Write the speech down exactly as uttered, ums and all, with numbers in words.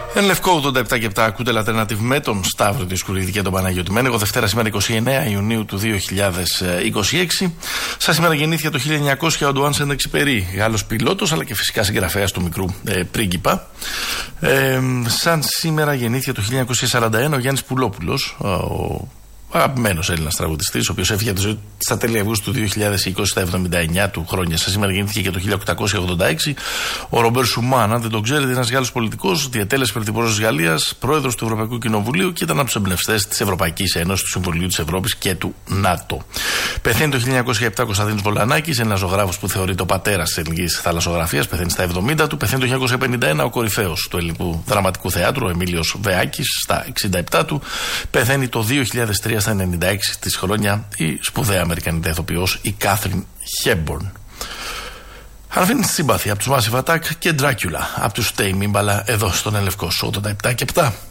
Εν Λευκό ογδόντα επτά και επτά ακούτε Alternative με τον Σταύρο τη Σκουρίδη και τον Παναγιώτη Μένεγο. Δευτέρα σήμερα εικοστή ενάτη Ιουνίου του δύο χιλιάδες είκοσι έξι. Σαν σήμερα γεννήθηκε το χίλια εννιακόσια ο Ντουάν Σεντεξυπερί, Γάλλος πιλότος αλλά και φυσικά συγγραφέας του Μικρού ε, Πρίγκιπα. Ε, σαν σήμερα γεννήθηκε το χίλια εννιακόσια σαράντα ένα ο Γιάννης Πουλόπουλος, ο αγαπημένος Έλληνας τραγουδιστής, ο οποίος έφυγε τη ζωή στα τέλη Αυγούστου του δύο χιλιάδες είκοσι, στα εβδομήντα εννιά του χρόνια. Σαν σήμερα γεννήθηκε και το χίλια οκτακόσια ογδόντα έξι ο Ρομπέρ Σουμάν, αν δεν τον ξέρετε, ένας Γάλλος πολιτικός, διετέλεσε πρωθυπουργός της Γαλλίας, πρόεδρος του Ευρωπαϊκού Κοινοβουλίου και ήταν από τους εμπνευστές της Ευρωπαϊκής Ένωσης, του Συμβουλίου της Ευρώπης και του ΝΑΤΟ. Πεθαίνει το χίλια εννιακόσια επτά ο Κωνσταντίνος Βολανάκης, ένας ζωγράφος που θεωρείται ο πατέρας της ελληνικής θαλασσογραφίας, πεθαίνει στα εβδομήντα του. Πεθαίνει το χίλια εννιακόσια πενήντα ένα ο κορυφαίος του ελληνικού δραματικού θεάτρου, ο Εμίλιος Βεάκης, στα εξήντα επτά του. Πεθαίνει το δύο χιλιάδες τρία στα ενενήντα έξι της χρόνια η σπουδαία Αμερικανίδα ηθοποιός η Κάθριν Χέμπορν. Αφήνει τη συμπάθεια από τους Massive Attack και Dracula από τους Tame Impala εδώ στον Ελευκό ογδόντα επτά και επτά.